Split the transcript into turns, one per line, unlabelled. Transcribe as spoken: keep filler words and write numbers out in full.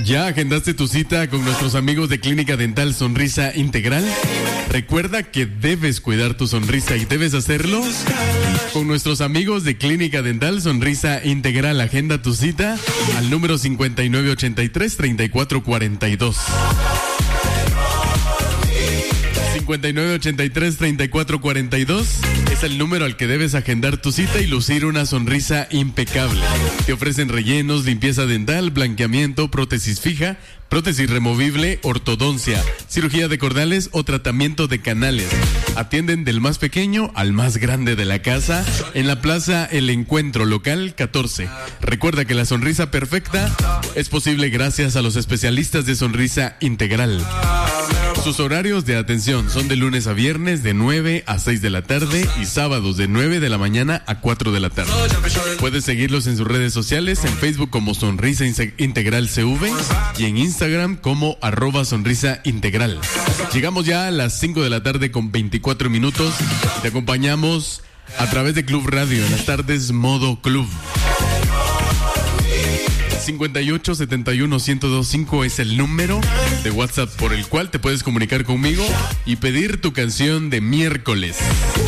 ¿Ya agendaste tu cita con nuestros amigos de Clínica Dental Sonrisa Integral? Recuerda que debes cuidar tu sonrisa y debes hacerlo con nuestros amigos de Clínica Dental Sonrisa Integral. Agenda tu cita al número cincuenta y nueve ochenta y tres, treinta y cuatro cuarenta y dos. cincuenta y nueve ochenta y tres, treinta y cuatro cuarenta y dos es el número al que debes agendar tu cita y lucir una sonrisa impecable. Te ofrecen rellenos, limpieza dental, blanqueamiento, prótesis fija, prótesis removible, ortodoncia, cirugía de cordales o tratamiento de canales. Atienden del más pequeño al más grande de la casa en la Plaza El Encuentro, local catorce. Recuerda que la sonrisa perfecta es posible gracias a los especialistas de Sonrisa Integral. Sus horarios de atención son de lunes a viernes de nueve a seis de la tarde y sábados de nueve de la mañana a cuatro de la tarde. Puedes seguirlos en sus redes sociales, en Facebook como Sonrisa Integral C V y en Instagram como arroba Sonrisa Integral. Llegamos ya a las cinco de la tarde con veinticuatro minutos. Te acompañamos a través de Club Radio en las tardes modo club. cincuenta y ocho, setenta y uno, ciento dos, cinco es el número de WhatsApp por el cual te puedes comunicar conmigo y pedir tu canción de miércoles.